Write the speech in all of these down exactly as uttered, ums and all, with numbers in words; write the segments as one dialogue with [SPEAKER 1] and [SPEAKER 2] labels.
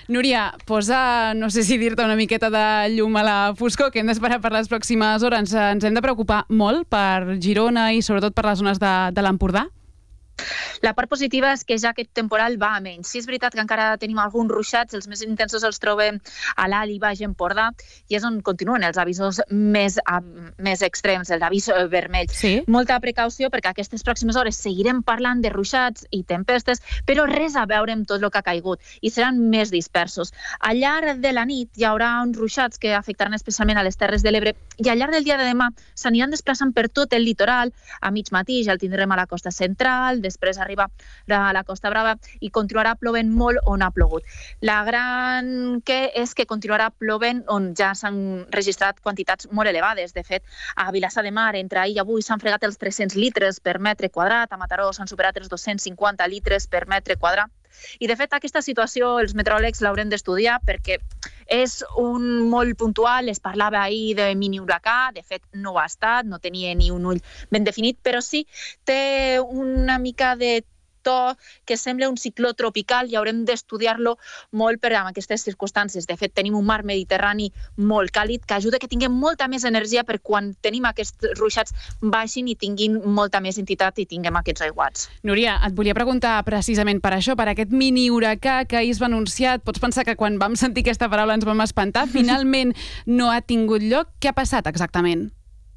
[SPEAKER 1] Núria, posa, no sé si dir-te una miqueta de llum a la foscor, que hem d'esperar per les pròximes hores. Ens hem de preocupar molt per Girona i sobretot per les zones de, de l'Empordà?
[SPEAKER 2] La part positiva és que ja aquest temporal va a menys. Sí, és veritat que encara tenim alguns ruixats, els més intensos els trobem a l'Alt i Baix Empordà, i és on continuen els avisos més, uh, més extrems, l'avís vermell.
[SPEAKER 1] Sí.
[SPEAKER 2] Molta precaució, perquè aquestes pròximes hores seguirem parlant de ruixats i tempestes, però res a veure amb tot el que ha caigut, i seran més dispersos. Al llarg de la nit hi haurà uns ruixats que afectaran especialment a les Terres de l'Ebre, i al llarg del dia de demà s'aniran desplaçant per tot el litoral. A mig matí ja el tindrem a la costa central, després arriba a la Costa Brava i continuarà plovent molt on ha plogut. La gran que és que continuarà plovent on ja s'han registrat quantitats molt elevades. De fet, a Vilassar de Mar, entre ahir i avui, s'han fregat els tres-cents litres per metre quadrat, a Mataró s'han superat els dos-cents cinquanta litres per metre quadrat. I, de fet, aquesta situació els meteoròlegs l'haurem d'estudiar perquè és un molt puntual. Es parlava ahir de mini huracà, de fet no ho ha estat, no tenia ni un ull ben definit, però sí té una mica de to que sembla un cicló tropical i haurem d'estudiar-lo molt per a aquestes circumstàncies. De fet, tenim un mar Mediterrani molt càlid que ajuda que tinguem molta més energia per quan tenim aquests ruixats baixin i tinguin molta més entitat i tinguem aquests aiguats.
[SPEAKER 1] Núria, et volia preguntar precisament per això, per aquest mini huracà que ahir es va anunciar. Pots pensar que quan vam sentir aquesta paraula ens vam espantar. Finalment no ha tingut lloc. Què ha passat exactament?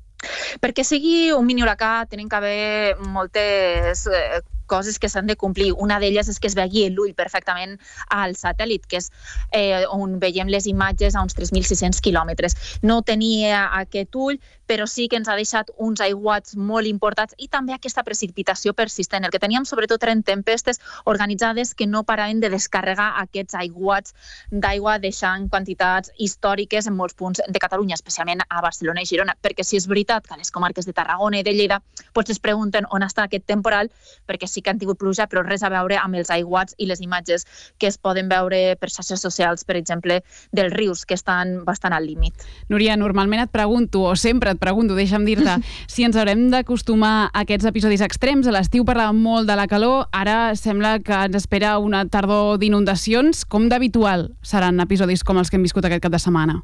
[SPEAKER 2] Perquè sigui un mini huracà tenen que haver moltes eh, coses que s'han de complir. Una d'elles és que es vegi l'ull perfectament al satèl·lit, que és eh, on veiem les imatges a uns tres mil sis-cents quilòmetres. No tenia aquest ull, però sí que ens ha deixat uns aiguats molt importants i també aquesta precipitació persistent. El que teníem sobretot eren tempestes organitzades que no paraven de descarregar aquests aiguats d'aigua, deixant quantitats històriques en molts punts de Catalunya, especialment a Barcelona i Girona, perquè si és veritat que a les comarques de Tarragona i de Lleida doncs es pregunten on està aquest temporal, perquè sí que han tingut pluja, però res a veure amb els aiguats i les imatges que es poden veure per xarxes socials, per exemple, dels rius, que estan bastant al límit.
[SPEAKER 1] Núria, normalment et pregunto, o sempre et pregunto, deixa'm dir-te, si ens haurem d'acostumar a aquests episodis extrems. A l'estiu parlàvem molt de la calor, ara sembla que ens espera una tardor d'inundacions. Com d'habitual seran episodis com els que hem viscut aquest cap de setmana?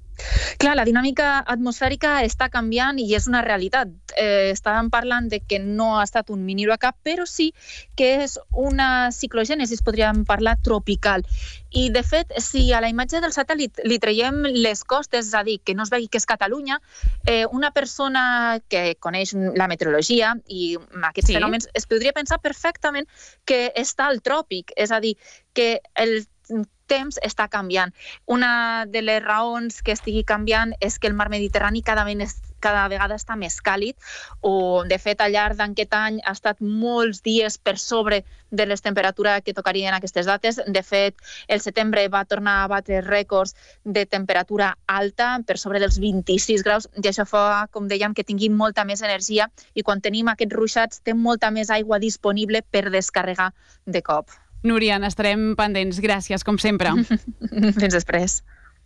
[SPEAKER 2] Clar, la dinàmica atmosfèrica està canviant i és una realitat. Eh, estàvem parlant de que no ha estat un mini huracà, però sí que és una ciclogènesi, podríem parlar, tropical. I, de fet, si a la imatge del satèl·lit li traiem les costes, és a dir, que no es vegi que és Catalunya, eh, una persona que coneix la meteorologia i aquests sí. fenòmens es podria pensar perfectament que està al tròpic, és a dir, que el temps està canviant. Una de les raons que estigui canviant és que el mar Mediterrani cada, cada vegada està més càlid, o de fet al llarg d'aquest any ha estat molts dies per sobre de les temperatures que tocarien aquestes dates. De fet, el setembre va tornar a batre rècords de temperatura alta per sobre dels vint-i-sis graus, i això fa, com dèiem, que tinguin molta més energia, i quan tenim aquests ruixats té molta més aigua disponible per descarregar de cop.
[SPEAKER 1] Núria, n'estarem pendents. Gràcies, com sempre.
[SPEAKER 2] Fins després.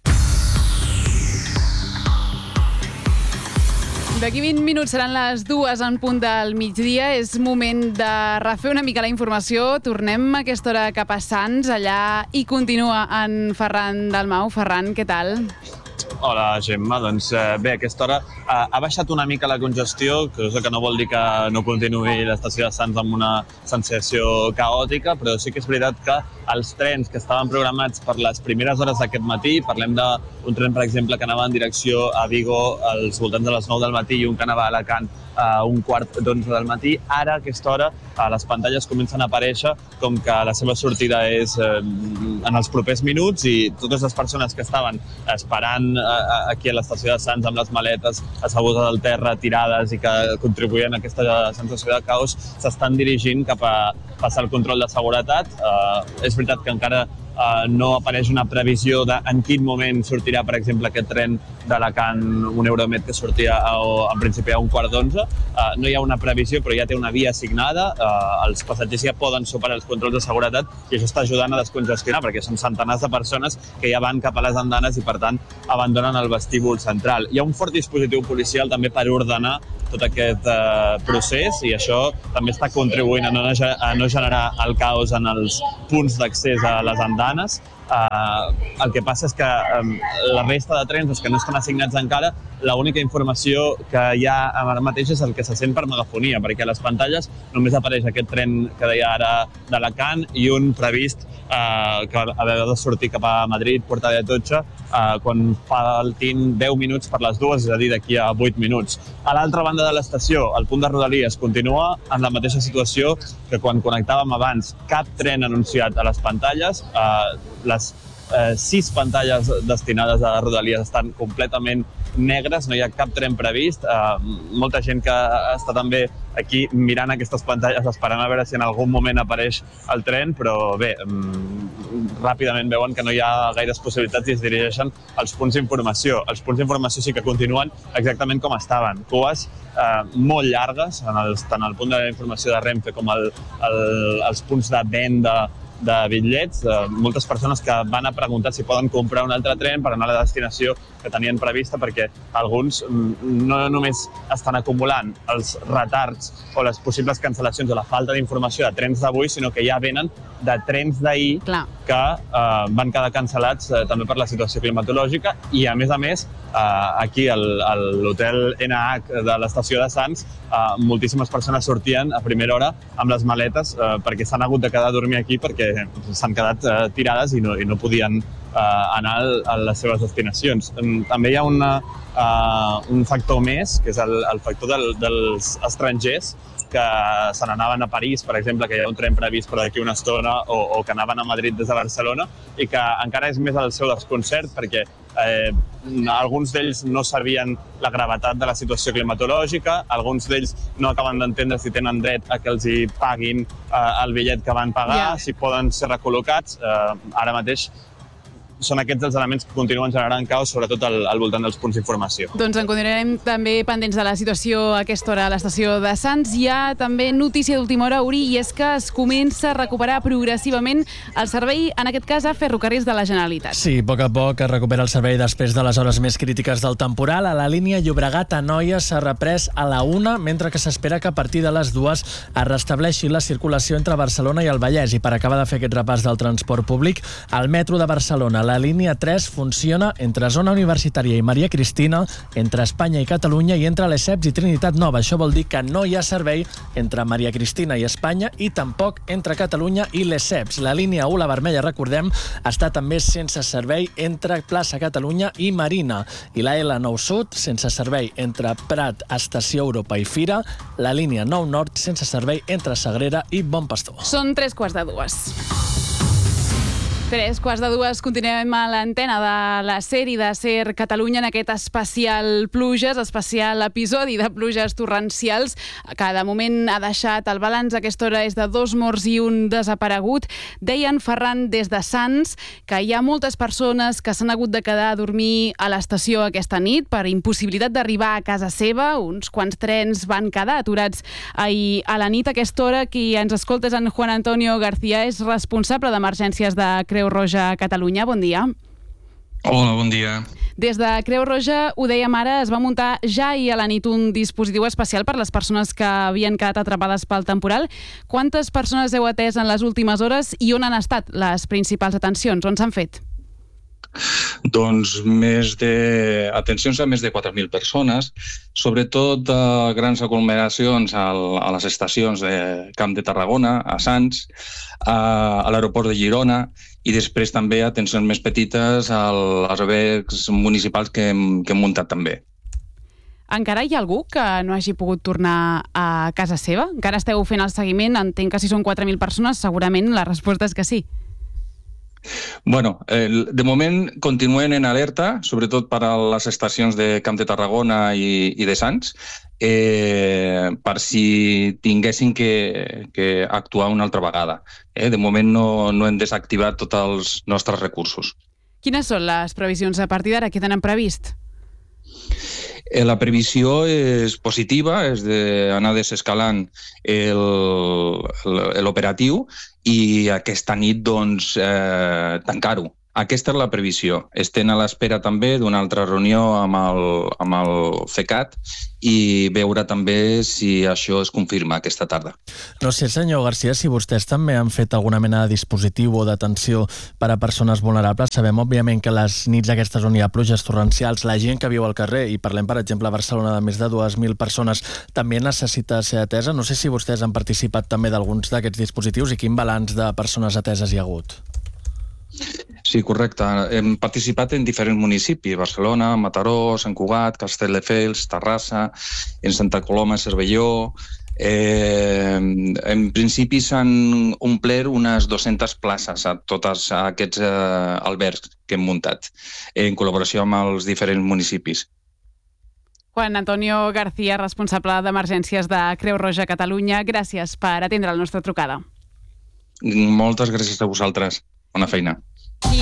[SPEAKER 1] D'aquí vint minuts seran les dues en punt del migdia. És moment de refer una mica la informació. Tornem a aquesta hora cap a Sants. Allà hi continua en Ferran Dalmau. Ferran, què tal?
[SPEAKER 3] Hola, Gemma. Doncs eh, bé, a aquesta hora eh, ha baixat una mica la congestió, cosa que no vol dir que no continuï l'estació de Sants amb una sensació caòtica, però sí que és veritat que els trens que estaven programats per les primeres hores d'aquest matí, parlem d'un tren, per exemple, que anava en direcció a Vigo als voltants de les nou del matí i un que anava a Alacant a un quart d'onze del matí, ara a aquesta hora a les pantalles comencen a aparèixer com que la seva sortida és eh, en els propers minuts, i totes les persones que estaven esperant eh, aquí a l'estació de Sants amb les maletes assegudes al terra, tirades, i que contribuïen a aquesta sensació de caos, s'estan dirigint cap a passar el control de seguretat. Eh, és veritat que encara Uh, no apareix una previsió de en quin moment sortirà, per exemple, aquest tren d'Alacant, un Euromed que sortia a, en principi a un quart d'onze. Uh, no hi ha una previsió, però ja té una via assignada. Uh, els passatgers ja poden superar els controls de seguretat, i això està ajudant a descongestionar, perquè són centenars de persones que ja van cap a les andanes i, per tant, abandonen el vestíbul central. Hi ha un fort dispositiu policial també per ordenar tot aquest uh, procés, i això també està contribuint a no, a no generar el caos en els punts d'accés a les andanes. Uh, el que passa és que um, la resta de trens, els que no estan assignats encara, l'única informació que hi ha ara mateix és el que se sent per megafonia, perquè a les pantalles només apareix aquest tren que deia ara d'Alacant i un previst uh, que havia de sortir cap a Madrid, Puerta de Atocha, uh, quan faltin deu minuts per les dues, és a dir, d'aquí a vuit minuts. A l'altra banda de l'estació, el punt de Rodalies continua en la mateixa situació que quan connectàvem abans. Cap tren anunciat a les pantalles, uh, les eh, sis pantalles destinades a Rodalies estan completament negres, no hi ha cap tren previst. Eh, molta gent que està també aquí mirant aquestes pantalles esperant a veure si en algun moment apareix el tren, però bé, ràpidament veuen que no hi ha gaires possibilitats i es dirigeixen als punts d'informació. Els punts d'informació sí que continuen exactament com estaven. Cues eh, molt llargues, en els, tant el punt d'informació de Renfe com el, el, els punts de venda de bitllets, eh, moltes persones que van a preguntar si poden comprar un altre tren per anar a la destinació que tenien prevista, perquè alguns no només estan acumulant els retards o les possibles cancel·lacions o la falta d'informació de trens d'avui, sinó que ja venen de trens d'ahir que eh, van quedar cancel·lats eh, també per la situació climatològica i, a més a més, eh, aquí a l'hotel N H de l'estació de Sants, eh, moltíssimes persones sortien a primera hora amb les maletes eh, perquè s'han hagut de quedar a dormir aquí perquè s'han quedat eh, tirades i no, i no podien eh, anar a les seves destinacions. També hi ha una, uh, un factor més, que és el, el factor del, dels estrangers que se n'anaven a París, per exemple, que hi ha un tren previst per d'aquí una estona, o, o que anaven a Madrid des de Barcelona, i que encara és més el seu desconcert, perquè eh, alguns d'ells no sabien la gravetat de la situació climatològica, alguns d'ells no acaben d'entendre si tenen dret a que els hi paguin eh, el bitllet que van pagar, yeah. si poden ser recol·locats. Eh, ara mateix són aquests els elements que continuen generant caos, sobretot al, al voltant dels punts d'informació.
[SPEAKER 1] Doncs en continuarem també pendents de la situació a aquesta hora a l'estació de Sants. Hi ha també notícia d'última hora, Uri, i és que es comença a recuperar progressivament el servei, en aquest cas a Ferrocarrils de la Generalitat.
[SPEAKER 4] Sí, a poc a poc es recupera el servei després de les hores més crítiques del temporal. A la línia Llobregat-Anoia s'ha reprès a la una, mentre que s'espera que a partir de les dues es restableixi la circulació entre Barcelona i el Vallès. I per acabar de fer aquest repàs del transport públic, el metro de Barcelona, la línia tres funciona entre Zona Universitària i Maria Cristina, entre Espanya i Catalunya i entre Lesseps i Trinitat Nova. Això vol dir que no hi ha servei entre Maria Cristina i Espanya i tampoc entre Catalunya i Lesseps. La línia u, la vermella, recordem, està també sense servei entre Plaça Catalunya i Marina. I la L nou Sud, sense servei entre Prat, Estació Europa i Fira. La línia nou Nord, sense servei entre Sagrera i Bon Pastor.
[SPEAKER 1] Són tres quarts de dues. Tres quarts de dues, continuem a l'antena de la sèrie de Ser Catalunya en aquest especial pluges, especial episodi de pluges torrencials, que de moment ha deixat el balanç a aquesta hora és de dos morts i un desaparegut. Deien, Ferran, des de Sants, que hi ha moltes persones que s'han hagut de quedar a dormir a l'estació aquesta nit per impossibilitat d'arribar a casa seva. Uns quants trens van quedar aturats ahir a la nit. A aquesta hora, qui ens escolta és en Juan Antonio García, és responsable d'emergències de Creu Roja Catalunya. Bon dia.
[SPEAKER 5] Hola, bon dia.
[SPEAKER 1] Des de Creu Roja, ho dèiem ara, es va muntar ja ahir a la nit un dispositiu especial per les persones que havien quedat atrapades pel temporal. Quantes persones heu atès en les últimes hores i on han estat les principals atencions? On s'han fet?
[SPEAKER 5] Doncs més de... atencions a més de quatre mil persones, sobretot a grans aglomeracions al, a les estacions de Camp de Tarragona, a Sants, a, a l'aeroport de Girona, i després també atencions més petites als albergs municipals que hem, que hem muntat també.
[SPEAKER 1] Encara hi ha algú que no hagi pogut tornar a casa seva? Encara esteu fent el seguiment? Entenc que si són quatre mil persones, segurament la resposta és que sí.
[SPEAKER 5] Bueno, eh, de moment continuen en alerta, sobretot per a les estacions de Camp de Tarragona i, i de Sants, eh, per si tinguessin que, que actuar una altra vegada. Eh, de moment no, no hem desactivat tots els nostres recursos.
[SPEAKER 1] Quines són les previsions a partir d'ara? Què tenen previst?
[SPEAKER 5] La previsió és positiva, és d'anar desescalant l'operatiu i aquesta nit doncs, eh, tancar-ho Aquesta és la previsió. Estem a l'espera també d'una altra reunió amb el, amb el FECAT i veure també si això es confirma aquesta tarda.
[SPEAKER 4] No sé, senyor Garcia, si vostès també han fet alguna mena de dispositiu o d'atenció per a persones vulnerables. Sabem, òbviament, que les nits aquestes on hi ha pluges torrencials, la gent que viu al carrer, i parlem, per exemple, a Barcelona de més de dues mil persones, també necessita ser atesa. No sé si vostès han participat també d'alguns d'aquests dispositius i quin balanç de persones ateses hi ha hagut.
[SPEAKER 5] Sí, correcte. Hem participat en diferents municipis, Barcelona, Mataró, Sant Cugat, Castelldefels, Terrassa, en Santa Coloma, Cervelló. Eh, en principi s'han omplert unes dues-centes places a tots aquests eh, albergs que hem muntat, en col·laboració amb els diferents municipis.
[SPEAKER 1] Juan Antonio García, responsable d'emergències de Creu Roja Catalunya, gràcies per atendre la nostra trucada.
[SPEAKER 5] Moltes gràcies a vosaltres. Bona feina.
[SPEAKER 1] I...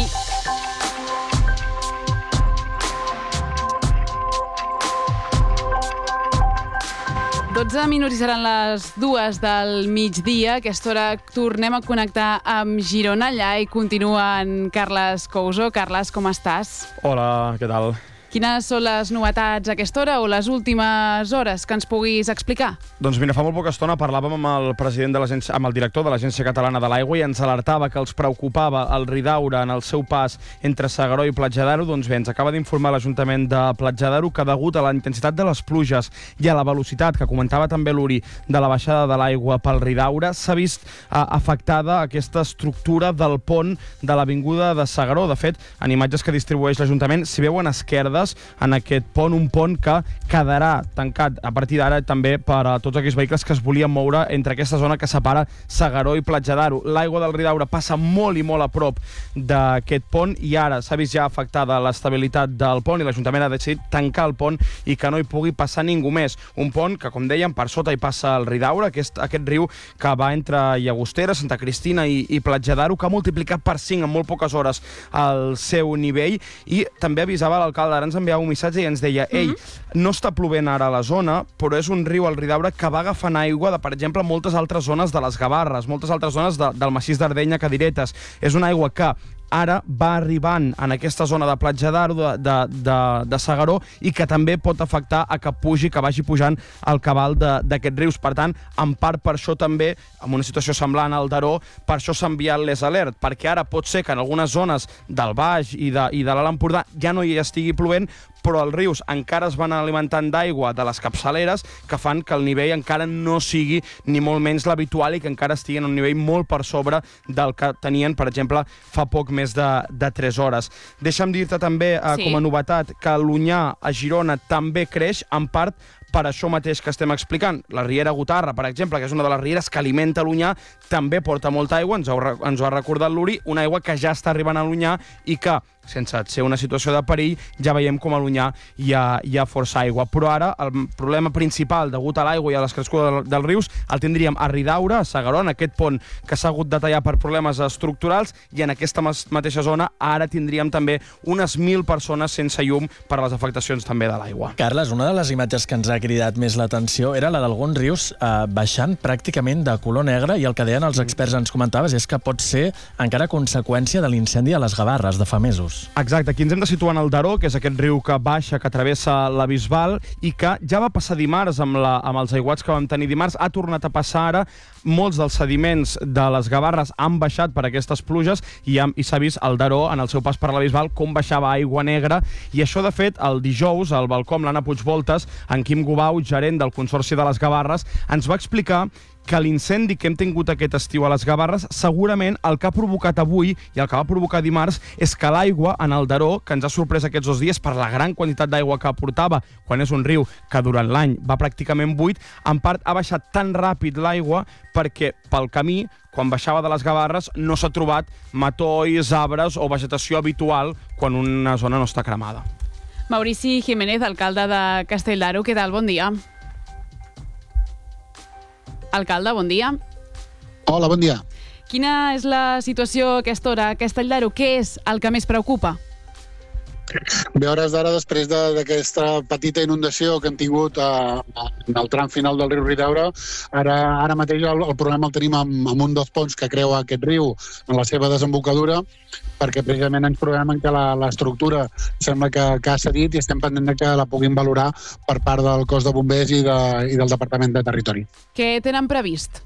[SPEAKER 1] dotze minuts i seran les dues del migdia. A aquesta hora tornem a connectar amb Girona. Allà hi continua en Carles Couso. Carles, com estàs?
[SPEAKER 6] Hola, què tal?
[SPEAKER 1] Quines són les novetats a aquesta hora o les últimes hores que ens puguis explicar?
[SPEAKER 6] Doncs mira, fa molt poca estona parlàvem amb el president de l'agència, amb el director de l'Agència Catalana de l'Aigua i ens alertava que els preocupava el Ridaura en el seu pas entre S'Agaró i Platja d'Aro. Doncs bé, ens acaba d'informar l'Ajuntament de Platja d'Aro que degut a la intensitat de les pluges i a la velocitat que comentava també l'Uri de la baixada de l'aigua pel Ridaura, s'ha vist eh, afectada aquesta estructura del pont de l'avinguda de S'Agaró. De fet, en imatges que distribueix l'Ajuntament s'hi veuen esquerdes en aquest pont, un pont que quedarà tancat a partir d'ara també per a tots aquells vehicles que es volien moure entre aquesta zona que separa S'Agaró i Platja d'Aro. L'aigua del Ridaura passa molt i molt a prop d'aquest pont i ara s'ha vist ja afectada l'estabilitat del pont i l'Ajuntament ha decidit tancar el pont i que no hi pugui passar ningú més. Un pont que, com dèiem, per sota hi passa el Ridaura, aquest, aquest riu que va entre Llagostera, Santa Cristina i, i Platja d'Aro, que ha multiplicat per cinc en molt poques hores el seu nivell i també avisava l'alcalde, ens enviava un missatge i ens deia ei, mm-hmm. no està plovent ara a la zona, però és un riu, el Ridaura, que va agafant aigua de, per exemple, moltes altres zones de les Gavarres, moltes altres zones de, del massís d'Ardenya, Cadiretes. És una aigua que ara va arribant en aquesta zona de Platja d'Aro, de, de, de, de S'Agaró, i que també pot afectar a que pugi, que vagi pujant el cabal d'aquests rius. Per tant, en part per això també, en una situació semblant al d'Aró, per això s'ha enviat l'Es Alert, perquè ara pot ser que en algunes zones del Baix i de, i de l'Alt Empordà ja no hi estigui plovent, però els rius encara es van alimentant d'aigua de les capçaleres que fan que el nivell encara no sigui ni molt menys l'habitual i que encara estigui en un nivell molt per sobre del que tenien, per exemple, fa poc més de, de tres hores. Deixa'm dir-te també, eh, sí. com a novetat, que l'Onyar a Girona també creix, en part per això mateix que estem explicant. La riera Gotarra, per exemple, que és una de les rieres que alimenta l'Onyar, també porta molta aigua, ens ho, ens ho ha recordat l'Uri, una aigua que ja està arribant a l'Onyar i que, sense ser una situació de perill, ja veiem com a l'Onyar hi ha, hi ha força aigua. Però ara el problema principal degut a l'aigua i a les crescudes dels rius el tindríem a Ridaura, a S'Agaró, en aquest pont que s'ha hagut de tallar per problemes estructurals, i en aquesta mateixa zona ara tindríem també unes mil persones sense llum per les afectacions també de l'aigua.
[SPEAKER 4] Carles, una de les imatges que ens ha cridat més l'atenció era la d'alguns rius eh, baixant pràcticament de color negre, i el que deien els experts, ens comentaves, és que pot ser encara conseqüència de l'incendi a les Gavarres de fa mesos.
[SPEAKER 6] Exacte, aquí ens hem de situar en el d'Aró, que és aquest riu que baixa, que travessa la Bisbal i que ja va passar dimarts amb, la, amb els aiguats que vam tenir dimarts, ha tornat a passar ara. Molts dels sediments de les Gavarres han baixat per aquestes pluges i, i s'ha vist el d'Aró en el seu pas per la Bisbal com baixava aigua negra, i això de fet el dijous al balcó amb l'Anna Puigvoltes, en Quim Gubau, gerent del Consorci de les Gavarres, ens va explicar que l'incendi que hem tingut aquest estiu a les Gavarres segurament el que ha provocat avui i el que va provocar dimarts és que l'aigua en el d'Aró, que ens ha sorprès aquests dos dies per la gran quantitat d'aigua que aportava, quan és un riu que durant l'any va pràcticament buit, en part ha baixat tan ràpid l'aigua perquè pel camí, quan baixava de les Gavarres, no s'ha trobat matolls, arbres o vegetació habitual quan una zona no està cremada.
[SPEAKER 1] Maurici Jiménez, alcalde de Castelldaro, què tal? Bon dia. Alcalde, bon dia.
[SPEAKER 7] Hola, bon dia.
[SPEAKER 1] Quina és la situació a aquesta hora a Castelldaro? Què és el que més preocupa?
[SPEAKER 7] Bé, a hores d'ara, després d'aquesta petita inundació que hem tingut a, a, en el tram final del riu Ridaura, ara, ara mateix el, el problema el tenim amb, amb un dels ponts que creua aquest riu en la seva desembocadura, perquè precisament ens trobem en què l'estructura sembla que, que ha cedit i estem pendent que la puguin valorar per part del cos de bombers i, de, i del Departament de Territori.
[SPEAKER 1] Què tenen previst?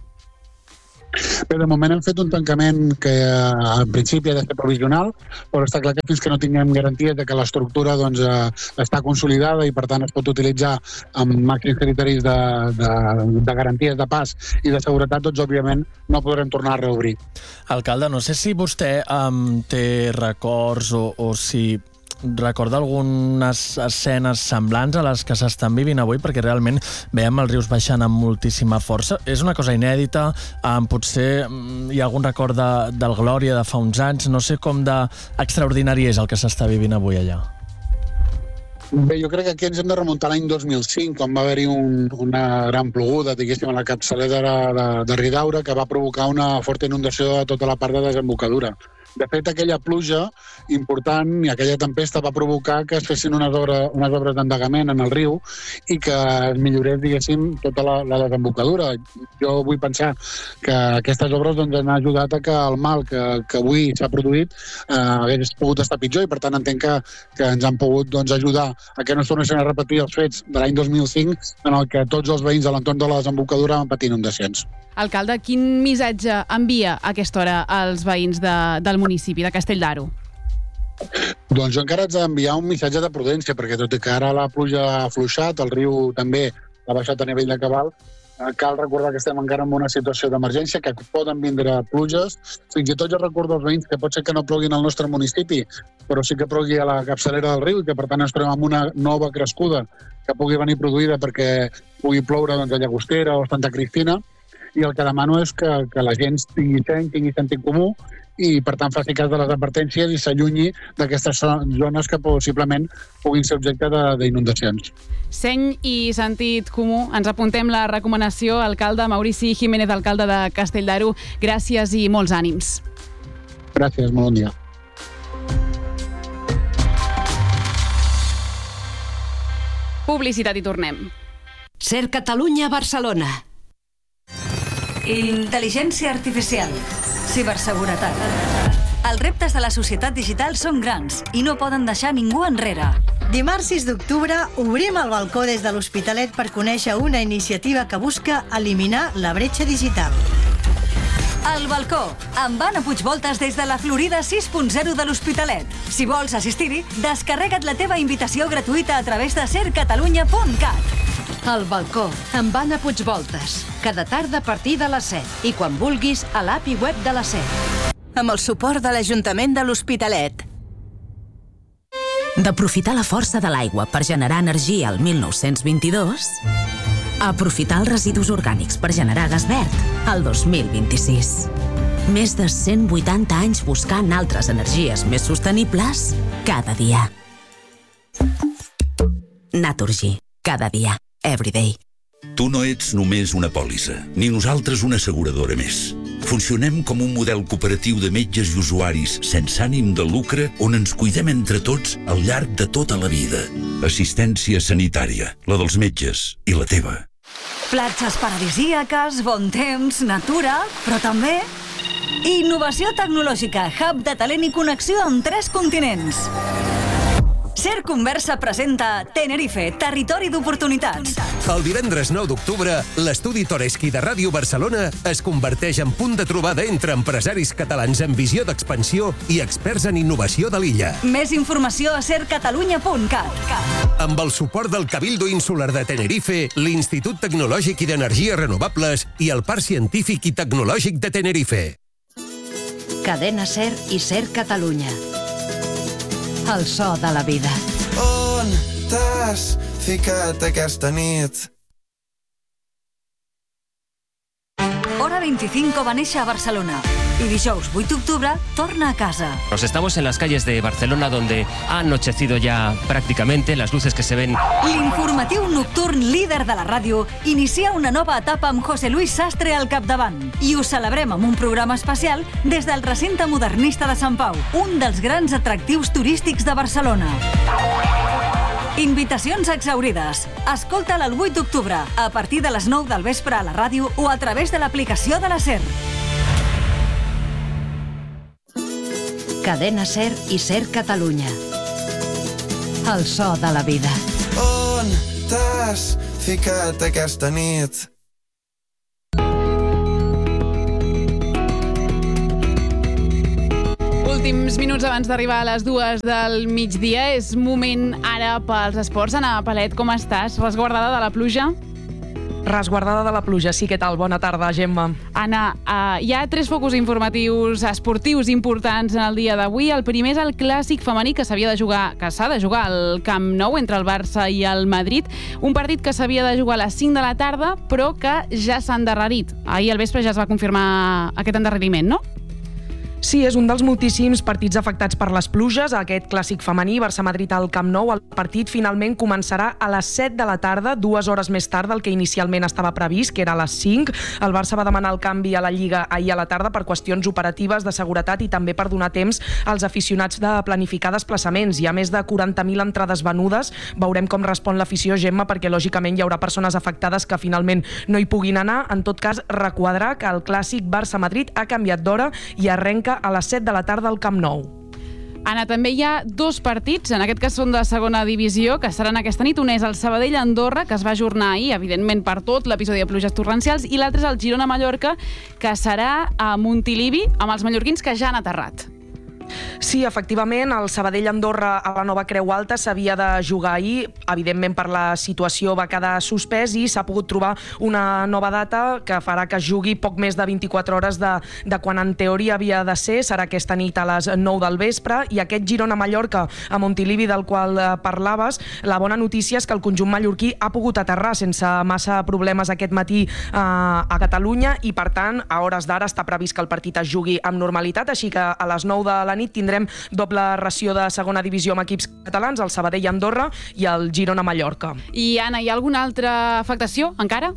[SPEAKER 7] Bé, de moment hem fet un tancament que en principi ha de ser provisional, però està clar que fins que no tinguem garanties de que l'estructura doncs, està consolidada i per tant es pot utilitzar amb màxims criteris de, de, de garanties de pas i de seguretat, doncs òbviament no podrem tornar a reobrir.
[SPEAKER 4] Alcalde, no sé si vostè um, té records o, o si recorda algunes escenes semblants a les que s'estan vivint avui, perquè realment veiem els rius baixant amb moltíssima força. És una cosa inèdita, eh, potser hi ha algun record de, del Glòria de fa uns anys, no sé com d'extraordinari és el que s'està vivint avui allà.
[SPEAKER 7] Bé, jo crec que aquí ens hem de remuntar l'any dos mil cinc, quan va haver-hi un, una gran ploguda, diguéssim, a la capçalera de, de, de Ridaura, que va provocar una forta inundació a tota la part de desembocadura. De fet, aquella pluja important i aquella tempesta va provocar que es fessin unes obres, unes obres d'endegament en el riu i que es millorés, diguéssim, tota la, la desembocadura. Jo vull pensar que aquestes obres doncs, han ajudat a que el mal que, que avui s'ha produït eh, hagués pogut estar pitjor i, per tant, entenc que, que ens han pogut doncs, ajudar a que no es tornessin a repetir els fets de l'any dos mil cinc en el que tots els veïns de l'entorn de la desembocadura van patir inundacions.
[SPEAKER 1] Alcalde, quin missatge envia a aquesta hora als veïns de, del municipi de Castell d'Aro?
[SPEAKER 7] Doncs jo encara haig d'enviar un missatge de prudència, perquè tot i que ara la pluja ha afluixat, el riu també ha baixat a nivell de cabal, cal recordar que estem encara en una situació d'emergència, que poden vindre pluges. Fins i tot jo recordo als veïns que pot ser que no ploguin al nostre municipi, però sí que plogui a la capçalera del riu i que per tant ens trobem amb una nova crescuda que pugui venir produïda perquè pugui ploure doncs, a Llagostera o Santa Cristina. I el que demano és que, que la gent tingui seny, tingui sentit comú i, per tant, faci cas de les advertències i s'allunyi d'aquestes zones que possiblement puguin ser objecte d'inundacions.
[SPEAKER 1] Seny i sentit comú. Ens apuntem la recomanació. Alcalde Maurici Jiménez, alcalde de Castell d'Aro, gràcies i molts ànims.
[SPEAKER 7] Gràcies, molt bon dia.
[SPEAKER 1] Publicitat i tornem.
[SPEAKER 8] Ser Catalunya Barcelona. Intel·ligència artificial. Ciberseguretat. Els reptes de la societat digital són grans i no poden deixar ningú enrere.
[SPEAKER 9] Dimarts sis d'octubre obrim el balcó des de l'Hospitalet per conèixer una iniciativa que busca eliminar la bretxa digital.
[SPEAKER 8] El balcó, amb Anna Puigvoltes des de la Florida sis punt zero de l'Hospitalet. Si vols assistir-hi, descarrega't la teva invitació gratuïta a través de ser catalunya punt cat.
[SPEAKER 10] El balcó, amb Anna Puigvoltes. Cada tarda a partir de les set i quan vulguis a l'app i web de la SER.
[SPEAKER 11] Amb el suport de l'Ajuntament de l'Hospitalet.
[SPEAKER 12] D'aprofitar la força de l'aigua per generar energia al mil nou-cents vint-i-dos a aprofitar els residus orgànics per generar gas verd al dos mil vint-i-sis. Més de cent vuitanta anys buscant altres energies més sostenibles cada dia. Naturgy. Cada dia. Everyday.
[SPEAKER 13] Tu no ets només una pòlissa, ni nosaltres una asseguradora més. Funcionem com un model cooperatiu de metges i usuaris sense ànim de lucre on ens cuidem entre tots al llarg de tota la vida. Assistència sanitària, la dels metges i la teva.
[SPEAKER 8] Platges paradisíaques, bon temps, natura, però també innovació tecnològica, hub de talent i connexió amb tres continents. Ser Conversa presenta Tenerife, territori d'oportunitats.
[SPEAKER 14] El divendres nou d'octubre, l'estudi Toreski de Ràdio Barcelona es converteix en punt de trobada entre empresaris catalans amb visió d'expansió i experts en innovació de l'illa.
[SPEAKER 8] Més informació a ser catalunya punt cat.
[SPEAKER 14] Amb el suport del Cabildo Insular de Tenerife, l'Institut Tecnològic i d'Energies Renovables i el Parc Científic i Tecnològic de Tenerife.
[SPEAKER 10] Cadena SER i SER Catalunya. El so de la vida.
[SPEAKER 15] On t'has ficat aquesta nit?
[SPEAKER 8] Hora vint-i-cinc va néixer a Barcelona. I dijous vuit d'octubre torna a casa.
[SPEAKER 16] Nos estamos en las calles de Barcelona, donde ha anochecido ya prácticamente, las luces que se ven.
[SPEAKER 8] L'informatiu nocturn líder de la ràdio inicia una nova etapa amb José Luis Sastre al capdavant. I ho celebrem amb un programa especial des del recinte modernista de Sant Pau, un dels grans atractius turístics de Barcelona. Invitacions exaurides. Escolta'l el vuit d'octubre, a partir de les nou del vespre a la ràdio o a través de l'aplicació de la SER.
[SPEAKER 10] Cadena SER i SER Catalunya. El so de la vida.
[SPEAKER 15] On t'has ficat aquesta nit?
[SPEAKER 1] Últims minuts abans d'arribar a les dues del migdia. És moment ara pels esports. Anna Palet, com estàs? Resguardada de la pluja?
[SPEAKER 17] Resguardada de la pluja, sí, què tal? Bona tarda, Gemma.
[SPEAKER 1] Anna, uh, hi ha tres focus informatius esportius importants en el dia d'avui. El primer és el clàssic femení que s'havia de jugar, que s'ha de jugar al Camp Nou entre el Barça i el Madrid. Un partit que s'havia de jugar a les cinc de la tarda, però que ja s'ha endarrerit. Ahir al vespre ja es va confirmar aquest endarreriment, no?
[SPEAKER 17] Sí, és un dels moltíssims partits afectats per les pluges. Aquest clàssic femení, Barça-Madrid al Camp Nou, el partit finalment començarà a les set de la tarda, dues hores més tard del que inicialment estava previst, que era a les cinc. El Barça va demanar el canvi a la Lliga ahir a la tarda per qüestions operatives de seguretat i també per donar temps als aficionats de planificar desplaçaments. Hi ha més de quaranta mil entrades venudes. Veurem com respon l'afició, Gemma, perquè lògicament hi haurà persones afectades que finalment no hi puguin anar. En tot cas, requadrar que el clàssic Barça-Madrid ha canviat d'hora i arrenca a les set de la tarda al Camp Nou.
[SPEAKER 1] Anna, també hi ha dos partits, en aquest cas són de segona divisió, que seran aquesta nit. Un és el Sabadell-Andorra, que es va ajornar ahir, evidentment per tot l'episodi de pluges torrencials, i l'altre és el Girona-Mallorca, que serà a Montilivi, amb els mallorquins que ja han aterrat.
[SPEAKER 17] Sí, efectivament, el Sabadell-Andorra a la Nova Creu Alta s'havia de jugar ahir. Evidentment, per la situació va quedar suspès i s'ha pogut trobar una nova data que farà que es jugui poc més de vint-i-quatre hores de, de quan en teoria havia de ser. Serà aquesta nit a les nou del vespre. I aquest Girona-Mallorca a Montilivi, del qual parlaves, la bona notícia és que el conjunt mallorquí ha pogut aterrar sense massa problemes aquest matí eh, a Catalunya i, per tant, a hores d'ara està previst que el partit es jugui amb normalitat, així que a les nou de la nit tindrem doble ració de segona divisió amb equips catalans, el Sabadell-Andorra i el Girona-Mallorca.
[SPEAKER 1] I, Anna, hi ha alguna altra afectació encara?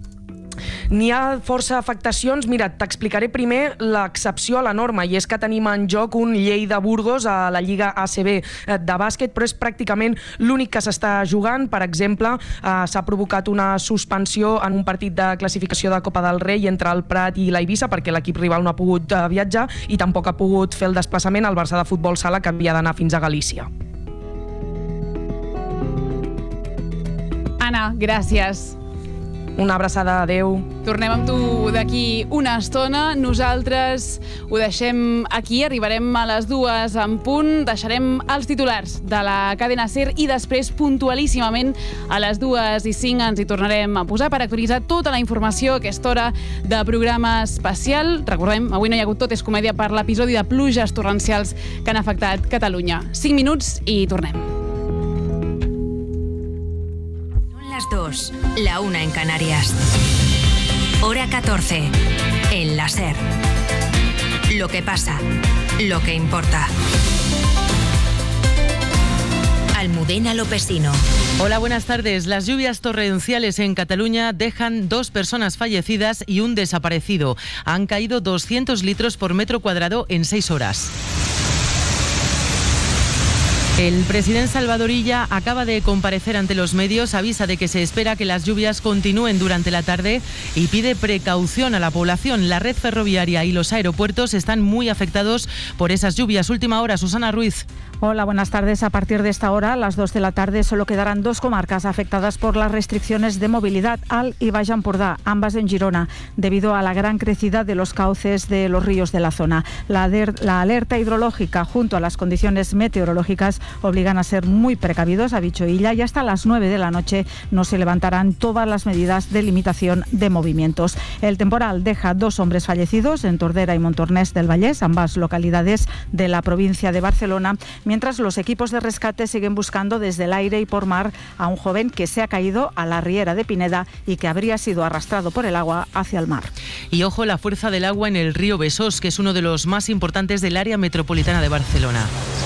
[SPEAKER 17] N'hi ha força afectacions. Mira, t'explicaré primer l'excepció a la norma, i és que tenim en joc un Lleida-Burgos a la Lliga A C B de bàsquet, però és pràcticament l'únic que s'està jugant. Per exemple, eh, s'ha provocat una suspensió en un partit de classificació de Copa del Rei entre el Prat i l'Eivissa, perquè l'equip rival no ha pogut eh, viatjar i tampoc ha pogut fer el desplaçament al Barça de Futbol Sala, que havia d'anar fins a Galícia.
[SPEAKER 1] Anna, gràcies.
[SPEAKER 17] Una abraçada, adeu.
[SPEAKER 1] Tornem amb tu d'aquí una estona. Nosaltres ho deixem aquí, arribarem a les dues en punt, deixarem els titulars de la cadena SER i després, puntualíssimament, a les dues i cinc ens hi tornarem a posar per actualitzar tota la informació a aquesta hora de programa especial. Recordem, avui no hi ha hagut Tot és comèdia per l'episodi de pluges torrencials que han afectat Catalunya. cinc minuts i tornem.
[SPEAKER 18] Las dos, la una en Canarias. Hora catorce, en la SER. Lo que pasa, lo que importa. Almudena Lopesino.
[SPEAKER 19] Hola, buenas tardes. Las lluvias torrenciales en Cataluña dejan dos personas fallecidas y un desaparecido. Han caído doscientos litros por metro cuadrado en seis horas. El presidente Salvador Illa acaba de comparecer ante los medios, avisa de que se espera que las lluvias continúen durante la tarde y pide precaución a la población. La red ferroviaria y los aeropuertos están muy afectados por esas lluvias. Última hora, Susana Ruiz.
[SPEAKER 20] Hola, buenas tardes. A partir de esta hora, a las dos de la tarde, solo quedarán dos comarcas afectadas por las restricciones de movilidad, Alt y Baix Empordà, ambas en Girona, debido a la gran crecida de los cauces de los ríos de la zona. La, la alerta hidrológica, junto a las condiciones meteorológicas, obligan a ser muy precavidos, ha dicho Illa, y hasta las nueve de la noche no se levantarán todas las medidas de limitación de movimientos. El temporal deja dos hombres fallecidos en Tordera y Montornès del Vallès, ambas localidades de la provincia de Barcelona, mientras los equipos de rescate siguen buscando desde el aire y por mar a un joven que se ha caído a la riera de Pineda y que habría sido arrastrado por el agua hacia el mar.
[SPEAKER 19] Y ojo la fuerza del agua en el río Besós, que es uno de los más importantes del área metropolitana de Barcelona.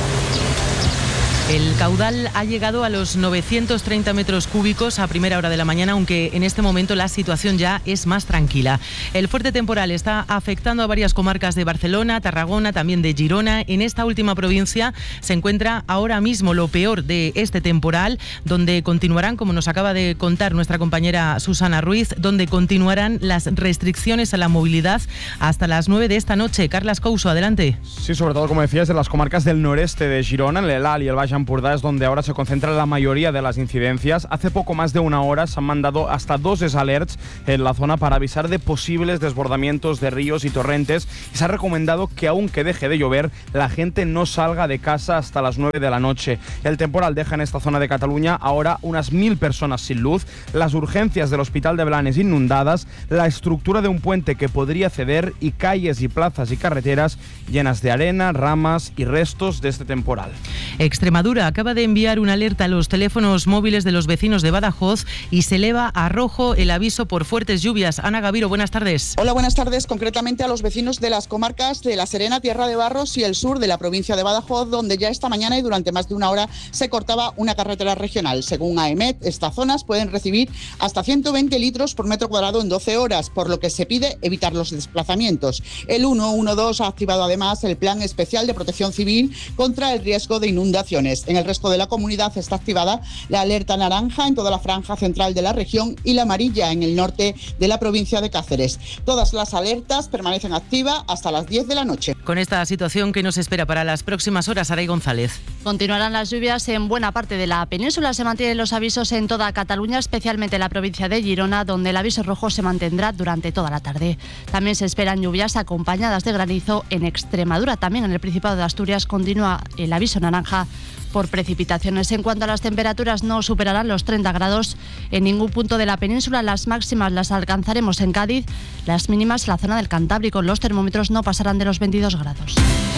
[SPEAKER 19] El caudal ha llegado a los novecientos treinta metros cúbicos a primera hora de la mañana, aunque en este momento la situación ya es más tranquila. El fuerte temporal está afectando a varias comarcas de Barcelona, Tarragona, también de Girona. En esta última provincia se encuentra ahora mismo lo peor de este temporal, donde continuarán, como nos acaba de contar nuestra compañera Susana Ruiz, donde continuarán las restricciones a la movilidad hasta las nueve de esta noche. Carlas Couso, adelante.
[SPEAKER 6] Sí, sobre todo, como decías, en las comarcas del noreste de Girona, en el Alt y el Baix Empordà es donde ahora se concentra la mayoría de las incidencias. Hace poco más de una hora se han mandado hasta dos alerts en la zona para avisar de posibles desbordamientos de ríos y torrentes y se ha recomendado que aunque deje de llover, la gente no salga de casa hasta las nueve de la noche. El temporal deja en esta zona de Cataluña ahora unas mil personas sin luz, las urgencias del Hospital de Blanes inundadas, la estructura de un puente que podría ceder y calles y plazas y carreteras llenas de arena, ramas y restos de este temporal.
[SPEAKER 19] Extremadura acaba de enviar una alerta a los teléfonos móviles de los vecinos de Badajoz y se eleva a rojo el aviso por fuertes lluvias. Ana Gaviro, buenas tardes.
[SPEAKER 21] Hola, buenas tardes. Concretamente a los vecinos de las comarcas de La Serena, Tierra de Barros y el sur de la provincia de Badajoz, donde ya esta mañana y durante más de una hora se cortaba una carretera regional. Según AEMET, estas zonas pueden recibir hasta ciento veinte litros por metro cuadrado en doce horas, por lo que se pide evitar los desplazamientos. El ciento doce ha activado además el Plan Especial de Protección Civil contra el riesgo de inundaciones. En el resto de la comunidad está activada la alerta naranja en toda la franja central de la región y la amarilla en el norte de la provincia de Cáceres. Todas las alertas permanecen activas hasta las diez de la noche.
[SPEAKER 19] Con esta situación, ¿qué nos espera para las próximas horas, Aray González?
[SPEAKER 22] Continuarán las lluvias en buena parte de la península. Se mantienen los avisos en toda Cataluña, especialmente en la provincia de Girona, donde el aviso rojo se mantendrá durante toda la tarde. También se esperan lluvias acompañadas de granizo en Extremadura. También en el Principado de Asturias continúa el aviso naranja por precipitaciones. En cuanto a las temperaturas, no superarán los treinta grados en ningún punto de la península. Las máximas las alcanzaremos en Cádiz, las mínimas en la zona del Cantábrico. Los termómetros no pasarán de los veintidós grados.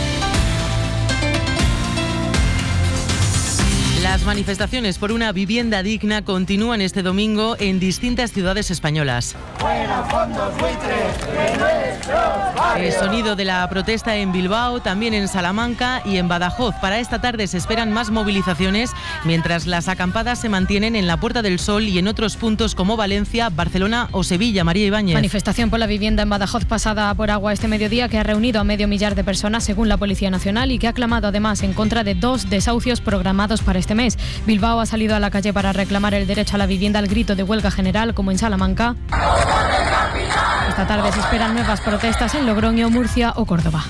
[SPEAKER 19] Las manifestaciones por una vivienda digna continúan este domingo en distintas ciudades españolas. El sonido de la protesta en Bilbao, también en Salamanca y en Badajoz. Para esta tarde se esperan más movilizaciones, mientras las acampadas se mantienen en la Puerta del Sol y en otros puntos como Valencia, Barcelona o Sevilla. María Ibáñez.
[SPEAKER 23] Manifestación por la vivienda en Badajoz pasada por agua este mediodía, que ha reunido a medio millar de personas según la Policía Nacional y que ha clamado además en contra de dos desahucios programados para este mes. Bilbao ha salido a la calle para reclamar el derecho a la vivienda al grito de huelga general, como en Salamanca. Esta tarde se esperan nuevas protestas en Logroño, Murcia o Córdoba.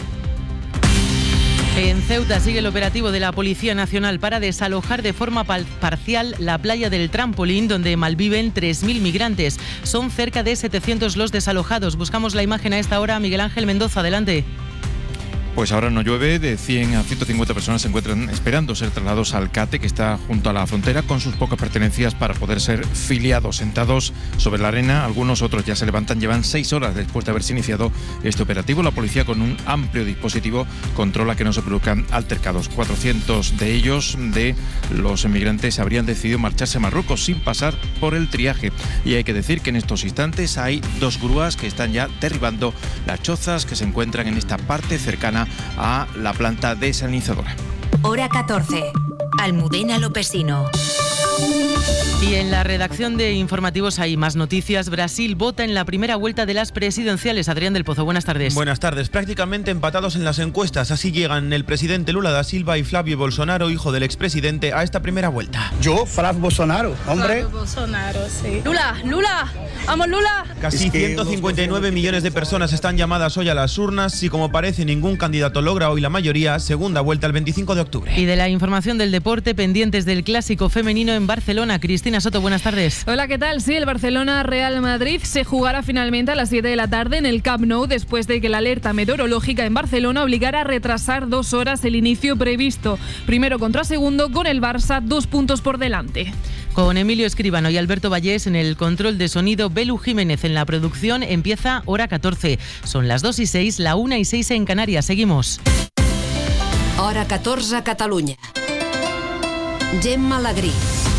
[SPEAKER 19] En Ceuta sigue el operativo de la Policía Nacional para desalojar de forma parcial la playa del Trampolín, donde malviven tres mil migrantes. Son cerca de setecientos los desalojados. Buscamos la imagen a esta hora. Miguel Ángel Mendoza, adelante.
[SPEAKER 24] Pues ahora no llueve, de cien a ciento cincuenta personas se encuentran esperando ser trasladados al CATE, que está junto a la frontera, con sus pocas pertenencias para poder ser filiados. Sentados sobre la arena, algunos otros ya se levantan, llevan seis horas después de haberse iniciado este operativo. La policía, con un amplio dispositivo, controla que no se produzcan altercados. cuatrocientos de ellos, de los inmigrantes, habrían decidido marcharse a Marruecos sin pasar por el triaje. Y hay que decir que en estos instantes hay dos grúas que están ya derribando las chozas que se encuentran en esta parte cercana a la planta desalinizadora.
[SPEAKER 18] Hora catorce. Almudena Lopesino.
[SPEAKER 19] Y en la redacción de informativos hay más noticias. Brasil vota en la primera vuelta de las presidenciales. Adrián del Pozo, buenas tardes.
[SPEAKER 25] Buenas tardes. Prácticamente empatados en las encuestas. Así llegan el presidente Lula da Silva y Flavio Bolsonaro, hijo del expresidente, a esta primera vuelta.
[SPEAKER 26] Yo, Flavio Bolsonaro, hombre.
[SPEAKER 27] Flavio Bolsonaro, sí. Lula, Lula, vamos Lula.
[SPEAKER 25] Casi es que ciento cincuenta y nueve millones de personas están llamadas hoy a las urnas y, como parece, ningún candidato logra hoy la mayoría. Segunda vuelta el veinticinco de octubre.
[SPEAKER 19] Y de la información del deporte, pendientes del clásico femenino en Barcelona. Cristina Soto, buenas tardes.
[SPEAKER 28] Hola, ¿qué tal? Sí, el Barcelona-Real Madrid se jugará finalmente a las siete de la tarde en el Camp Nou, después de que la alerta meteorológica en Barcelona obligara a retrasar dos horas el inicio previsto. Primero contra segundo, con el Barça dos puntos por delante.
[SPEAKER 19] Con Emilio Escribano y Alberto Vallés en el control de sonido, Belu Jiménez en la producción. Empieza hora catorce. Son las dos y seis, la una y seis en Canarias. Seguimos.
[SPEAKER 10] Hora catorze, Catalunya. Gemma Alegrí.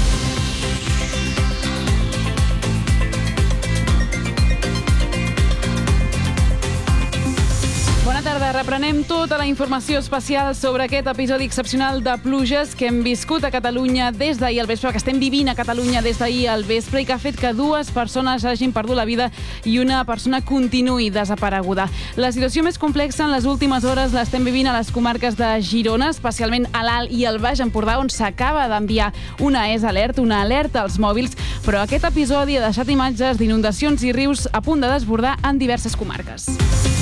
[SPEAKER 1] Bona tarda. Reprenem tota la informació especial sobre aquest episodi excepcional de pluges que hem viscut a Catalunya des d'ahir al vespre, que estem vivint a Catalunya des d'ahir al vespre i que ha fet que dues persones hagin perdut la vida i una persona continuï desapareguda. La situació més complexa en les últimes hores l'estem vivint a les comarques de Girona, especialment a l'Alt i el Baix Empordà, on s'acaba d'enviar una E S Alert, una alerta als mòbils, però aquest episodi ha deixat imatges d'inundacions i rius a punt de desbordar en diverses comarques.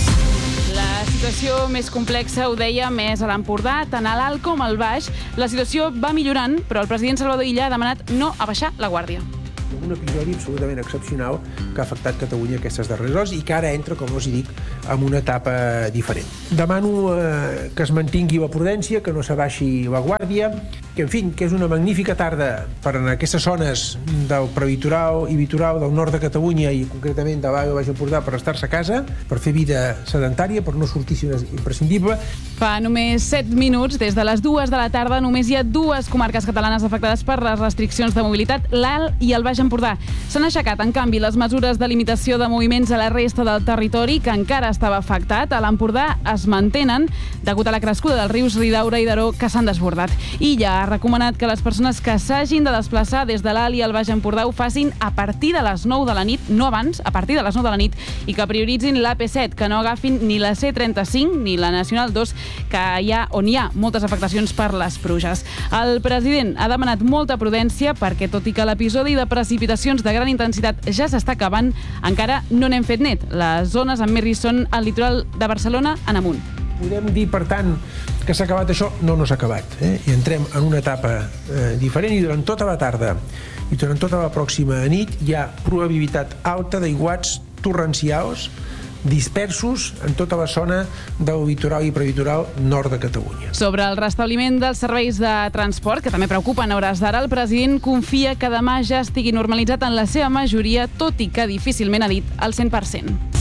[SPEAKER 1] La situació més complexa, ho deia, més a l'Empordà, tant a l'Alt com al Baix. La situació va millorant, però el president Salvador Illa ha demanat no abaixar la guàrdia.
[SPEAKER 2] Un episodi absolutament excepcional que ha afectat Catalunya aquestes darreres hores i que ara entra, com us dic, en una etapa diferent. Demano eh, que es mantingui la prudència, que no s'abaixi la guàrdia, que, en fi, que és una magnífica tarda per en aquestes zones del prelitoral i litoral del nord de Catalunya i concretament de l'Alt i Baix Empordà per estar-se a casa, per fer vida sedentària, per no sortir si no és imprescindible.
[SPEAKER 1] Fa només set minuts, des de les dues de la tarda, només hi ha dues comarques catalanes afectades per les restriccions de mobilitat, l'Alt i el Baix Empordà. S'han aixecat, en canvi, les mesures de limitació de moviments a la resta del territori, que encara estava afectat. A l'Empordà es mantenen, degut a la crescuda dels rius Ridaura i Daró, que s'han desbordat. I ja ha recomanat que les persones que s'hagin de desplaçar des de l'Alt i el Baix Empordà ho facin a partir de les nou de la nit, no abans, a partir de les nou de la nit, i que prioritzin l'A P set, que no agafin ni la C trenta-cinc ni la Nacional dos, que hi ha, on hi ha moltes afectacions per les pluges. El president ha demanat molta prudència perquè, tot i que l'episodi de precipitacions de gran intensitat ja s'està acabant, encara no n'hem fet net. Les zones amb més risc són al litoral de Barcelona en amunt.
[SPEAKER 2] Podem dir, per tant, que s'ha acabat això? No, no s'ha acabat. Eh? I entrem en una etapa eh, diferent i durant tota la tarda i durant tota la pròxima nit hi ha probabilitat alta d'aiguats torrencials dispersos en tota la zona del litoral i prelitoral nord de Catalunya.
[SPEAKER 1] Sobre el restabliment dels serveis de transport, que també preocupen a hores d'ara, el president confia que demà ja estigui normalitzat en la seva majoria, tot i que difícilment ha dit al cent per cent.